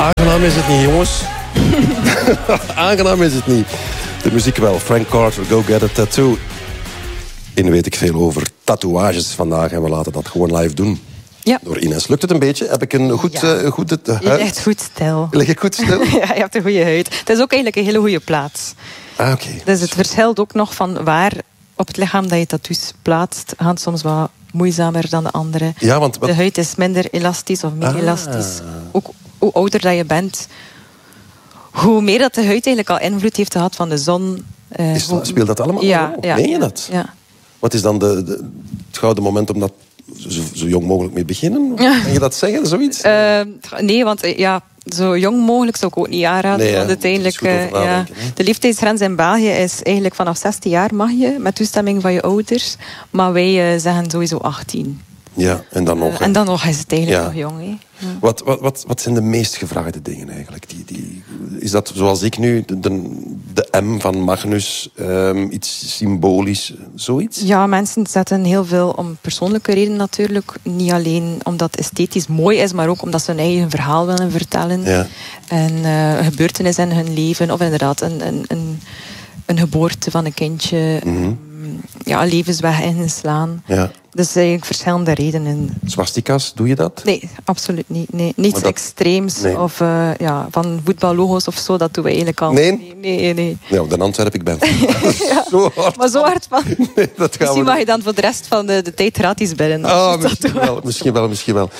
Aangenaam is het niet, jongens. Aangenaam is het niet. De muziek wel. Frank Carter, Go Get a Tattoo. En weet ik veel over tatoeages vandaag. En we laten dat gewoon live doen. Ja. Door Ines. Lukt het een beetje? Heb ik een goed huid? Je ligt goed stil. Lig ik goed stil? Ja, je hebt een goede huid. Het is ook eigenlijk een hele goede plaats. Ah, oké. Dus het verschilt ook nog van waar op het lichaam dat je tattoos plaatst. Gaan soms wat moeizamer dan de andere. Ja, want de huid is minder elastisch of meer elastisch. Ook hoe ouder dat je bent, hoe meer dat de huid eigenlijk al invloed heeft gehad van de zon. Speelt dat allemaal? Ja, ja. Meen je dat? Ja. Wat is dan het gouden moment om dat zo jong mogelijk mee beginnen? Kan je dat zeggen, zoiets? Nee, want zo jong mogelijk zou ik ook niet aanraden. Nee, want uiteindelijk, de leeftijdsgrens in België is eigenlijk vanaf 16 jaar mag je, met toestemming van je ouders. Maar wij zeggen sowieso 18. Ja, en dan nog. En dan nog is het eigenlijk nog jong. Hè? Ja. Wat zijn de meest gevraagde dingen eigenlijk? Is dat zoals ik nu, de M van Magnus, iets symbolisch, zoiets? Ja, mensen zetten heel veel om persoonlijke redenen natuurlijk. Niet alleen omdat het esthetisch mooi is, maar ook omdat ze hun eigen verhaal willen vertellen. Ja. En een gebeurtenis in hun leven, of inderdaad een geboorte van een kindje. Mm-hmm. Een levensweg ingeslaan. Ja. Dus eigenlijk verschillende redenen. Swastika's, doe je dat? Nee, absoluut niet. Nee. Niets extreems. Nee. Of van voetballogo's of zo, dat doen we eigenlijk al. Nee. Ja, op de Antwerp, ik ben ja, zo hard. Maar zo hard van. Nee, dat gaan Misschien mag je dan voor de rest van de tijd gratis binnen. Misschien wel.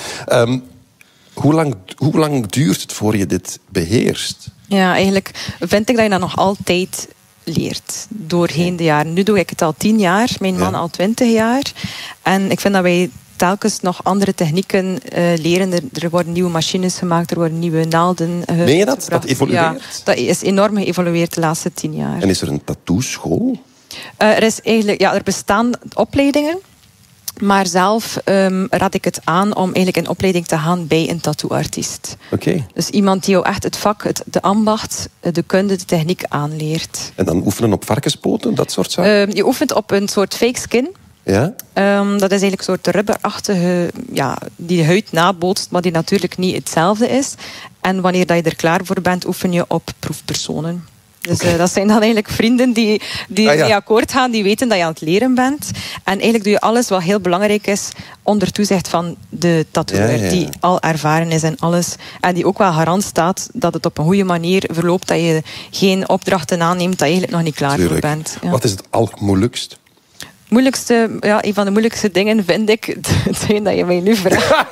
Hoe lang duurt het voor je dit beheerst? Ja, eigenlijk vind ik dat je dat nog altijd leert doorheen de jaren. Nu doe ik het al 10 jaar, mijn man al 20 jaar. En ik vind dat wij telkens nog andere technieken leren. Er worden nieuwe machines gemaakt, er worden nieuwe naalden Meen je dat? Dat evolueert? Ja, dat is enorm geëvolueerd de laatste 10 jaar. En is er een tattoo-school? Er bestaan opleidingen. Maar zelf raad ik het aan om eigenlijk in opleiding te gaan bij een tattooartiest. Okay. Dus iemand die jou echt het vak, de ambacht, de kunde, de techniek aanleert. En dan oefenen op varkenspoten, dat soort zaken? Je oefent op een soort fake skin. Ja? Dat is eigenlijk een soort rubberachtige, die de huid nabootst, maar die natuurlijk niet hetzelfde is. En wanneer dat je er klaar voor bent, oefen je op proefpersonen. Dus dat zijn dan eigenlijk vrienden die mee akkoord gaan, die weten dat je aan het leren bent. En eigenlijk doe je alles wat heel belangrijk is onder toezicht van de tatoeëer, die al ervaren is en alles. En die ook wel garant staat dat het op een goede manier verloopt, dat je geen opdrachten aanneemt dat je eigenlijk nog niet klaar voor bent. Ja. Wat is het allermoeilijkst? Een van de moeilijkste dingen vind ik hetgeen dat je mij nu vraagt.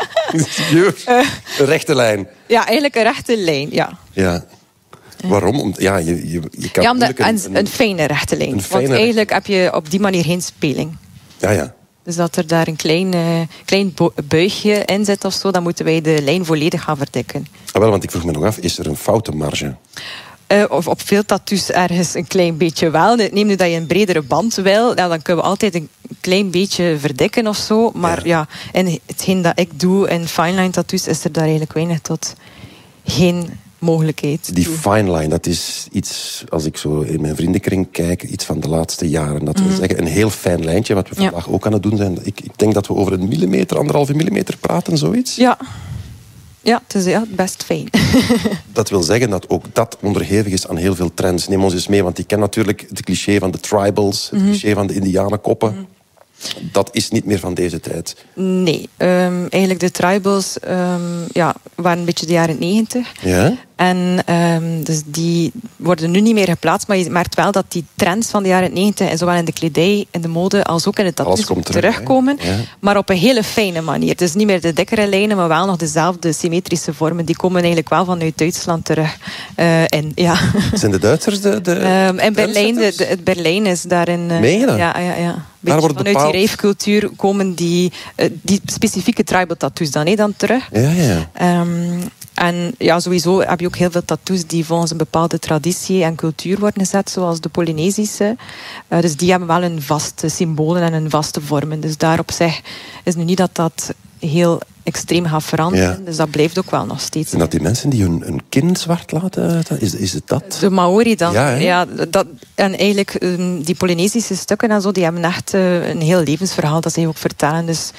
Een rechte lijn. Ja, eigenlijk een rechte lijn, ja. Waarom? Je kan omdat een fijne rechte lijn. Want eigenlijk heb je op die manier geen speling. Ja. Dus dat er daar een klein buigje in zit of zo, dan moeten wij de lijn volledig gaan verdikken. Want ik vroeg me nog af, is er een foutenmarge? Of op veel tattoos ergens een klein beetje wel. Neem nu dat je een bredere band wil, dan kunnen we altijd een klein beetje verdikken of zo. Maar in hetgeen dat ik doe in fine line tattoos is er daar eigenlijk weinig tot geen mogelijkheid. Die fine line, dat is iets, als ik zo in mijn vriendenkring kijk, iets van de laatste jaren. Dat wil zeggen, een heel fijn lijntje, wat we vandaag ook aan het doen zijn. Ik denk dat we over 1 millimeter, 1,5 millimeter praten, zoiets. Ja, het is best fijn. Dat wil zeggen dat ook dat onderhevig is aan heel veel trends. Neem ons eens mee, want die kennen natuurlijk het cliché van de tribals, het cliché van de indianenkoppen. Dat is niet meer van deze tijd. Nee, eigenlijk de tribals waren een beetje de jaren 90. Ja? En dus die worden nu niet meer geplaatst, maar je merkt wel dat die trends van de jaren 90, en zowel in de kledij, in de mode, als ook in het tattoo terugkomen. Maar op een hele fijne manier. Dus niet meer de dikkere lijnen, maar wel nog dezelfde symmetrische vormen. Die komen eigenlijk wel vanuit Duitsland terug. Zijn de Duitsers in Berlijn, Berlijn is daarin... Meen je dat? Ja. Vanuit die rijfcultuur komen die specifieke tribal tattoos dan terug. Ja. En sowieso heb je ook heel veel tattoos die volgens een bepaalde traditie en cultuur worden gezet, zoals de Polynesische. Dus die hebben wel een vaste symbolen en een vaste vormen. Dus daar op zich is nu niet dat heel extreem gaat veranderen. Ja. Dus dat blijft ook wel nog steeds. En dat die mensen die hun kin zwart laten, is het dat? De Maori dan. Ja, en eigenlijk die Polynesische stukken en zo, die hebben echt een heel levensverhaal dat zij ook vertellen. Dus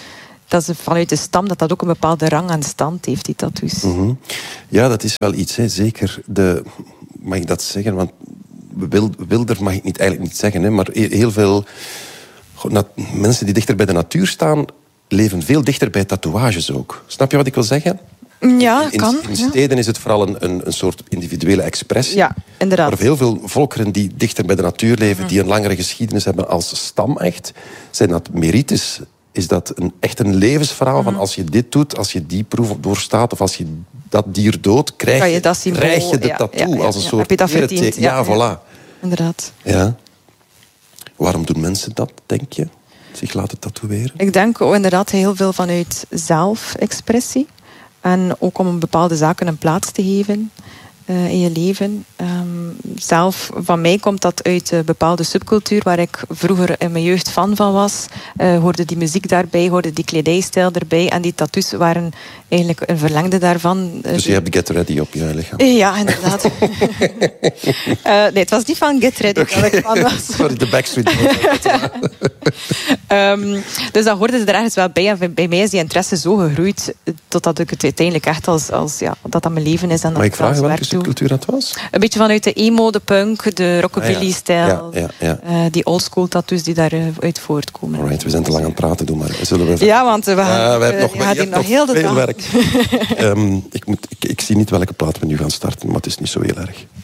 dat ze vanuit de stam dat ook een bepaalde rang en stand heeft, die tattoos. Ja, dat is wel iets, hè. Zeker mag ik dat zeggen? Want wilder mag ik eigenlijk niet zeggen, hè. Maar heel veel mensen die dichter bij de natuur staan, leven veel dichter bij tatoeages ook. Snap je wat ik wil zeggen? Ja, kan. In steden is het vooral een soort individuele expressie. Ja, inderdaad. Maar heel veel volkeren die dichter bij de natuur leven, die een langere geschiedenis hebben als stam echt, zijn dat merites. Is dat echt een levensverhaal van als je dit doet, als je die proef doorstaat of als je dat dier doodt, krijg je de tattoo als een soort... Heb je dat verdiend? Ja, voilà. Inderdaad. Ja. Waarom doen mensen dat, denk je? Zich laten tatoeëren? Ik denk inderdaad heel veel vanuit zelfexpressie. En ook om een bepaalde zaken een plaats te geven in je leven. Zelf, van mij komt dat uit een bepaalde subcultuur waar ik vroeger in mijn jeugd fan van was. Hoorde die muziek daarbij, hoorde die kledijstijl erbij. En die tattoos waren eigenlijk een verlengde daarvan. Dus je hebt Get Ready op je lichaam? Ja, inderdaad. Nee, het was niet van Get Ready dat ik fan was. Sorry, de Backstreet Boys. Dus dat hoorde ze er ergens wel bij. En bij mij is die interesse zo gegroeid totdat ik het uiteindelijk echt als dat mijn leven is. En maar ik vraag je welke subcultuur dat was? Een beetje vanuit de emo, de punk, de rockabilly-stijl. Die oldschool tattoos die daaruit voortkomen. Alright, we zijn te lang aan het praten, doe maar. Zullen we ja, want we gaan hier nog heel de dag. Ik zie niet welke plaat we nu gaan starten, maar het is niet zo heel erg.